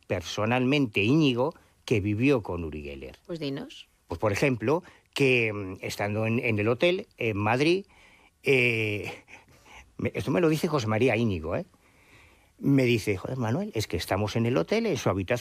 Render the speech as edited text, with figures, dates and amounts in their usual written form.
personalmente Íñigo que vivió con Uri Geller. Pues dinos. Pues, por ejemplo, que estando en el hotel en Madrid, esto me lo dice José María Íñigo, me dice, joder, Manuel, es que estamos en el hotel, en su habitación.